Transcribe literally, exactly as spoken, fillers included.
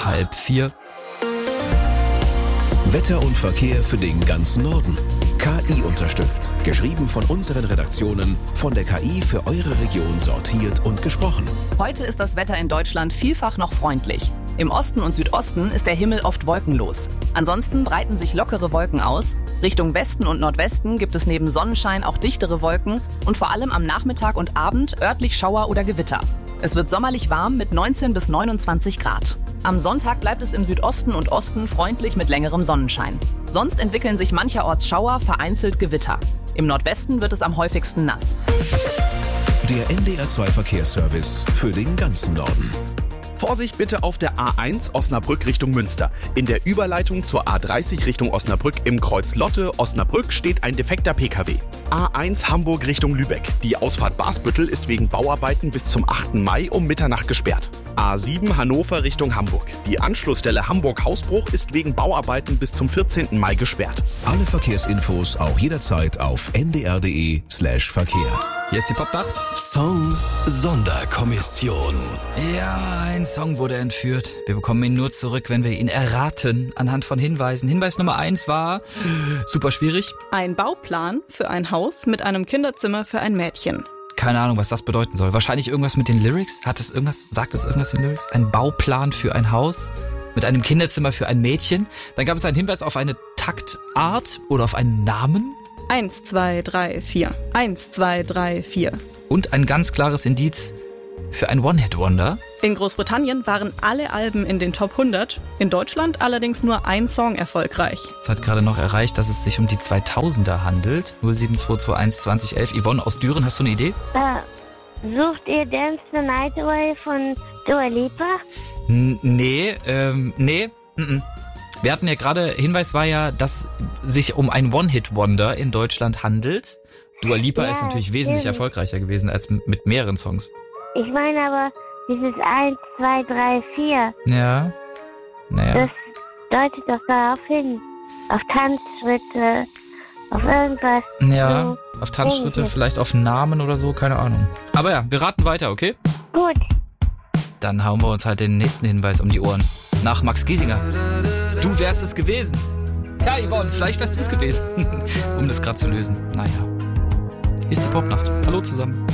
halb vier. Wetter und Verkehr für den ganzen Norden. K I unterstützt. Geschrieben von unseren Redaktionen, von der K I für eure Region sortiert und gesprochen. Heute ist das Wetter in Deutschland vielfach noch freundlich. Im Osten und Südosten ist der Himmel oft wolkenlos. Ansonsten breiten sich lockere Wolken aus. Richtung Westen und Nordwesten gibt es neben Sonnenschein auch dichtere Wolken und vor allem am Nachmittag und Abend örtlich Schauer oder Gewitter. Es wird sommerlich warm mit neunzehn bis neunundzwanzig Grad. Am Sonntag bleibt es im Südosten und Osten freundlich mit längerem Sonnenschein. Sonst entwickeln sich mancherorts Schauer, vereinzelt Gewitter. Im Nordwesten wird es am häufigsten nass. Der N D R zwei Verkehrsservice für den ganzen Norden. Vorsicht bitte auf der A eins Osnabrück Richtung Münster. In der Überleitung zur A dreißig Richtung Osnabrück im Kreuz Lotte, Osnabrück, steht ein defekter P K W. A eins Hamburg Richtung Lübeck. Die Ausfahrt Basbüttel ist wegen Bauarbeiten bis zum achten Mai um Mitternacht gesperrt. A sieben Hannover Richtung Hamburg. Die Anschlussstelle Hamburg-Hausbruch ist wegen Bauarbeiten bis zum vierzehnten Mai gesperrt. Alle Verkehrsinfos auch jederzeit auf n d r punkt d e slash Verkehr. Hier ist die Popnacht. Song Sonderkommission. Ja, ein Song wurde entführt. Wir bekommen ihn nur zurück, wenn wir ihn erraten, anhand von Hinweisen. Hinweis Nummer eins war super schwierig. Ein Bauplan für ein Haus mit einem Kinderzimmer für ein Mädchen. Keine Ahnung, was das bedeuten soll. Wahrscheinlich irgendwas mit den Lyrics. Hat es irgendwas, sagt es irgendwas in den Lyrics? Ein Bauplan für ein Haus mit einem Kinderzimmer für ein Mädchen. Dann gab es einen Hinweis auf eine Taktart oder auf einen Namen. Eins, zwei, drei, vier. Eins, zwei, drei, vier. Und ein ganz klares Indiz für ein One-Hit-Wonder. In Großbritannien waren alle Alben in den Top hundert, in Deutschland allerdings nur ein Song erfolgreich. Es hat gerade noch erreicht, dass es sich um die zweitausender handelt. null sieben zwei zwei eins zwanzig elf. Yvonne aus Düren, hast du eine Idee? Äh, sucht ihr Dance the Night Away von Dua Lipa? N- nee, ähm, nee, n-n. Wir hatten ja gerade, Hinweis war ja, dass sich um ein One-Hit-Wonder in Deutschland handelt. Dua Lipa Ja, ist natürlich wesentlich stimmt. erfolgreicher gewesen als m- mit mehreren Songs. Ich meine aber dieses eins, zwei, drei, vier, Ja, naja. das deutet doch darauf hin. Auf Tanzschritte, auf irgendwas. Ja, So auf Tanzschritte, ähnliches. vielleicht auf Namen oder so, keine Ahnung. Aber ja, wir raten weiter, okay? Gut. Dann hauen wir uns halt den nächsten Hinweis um die Ohren. Nach Max Giesinger. Du wärst es gewesen. Tja, Yvonne, vielleicht wärst du es gewesen. Um das gerade zu lösen. Naja. Hier ist die Popnacht. Hallo zusammen.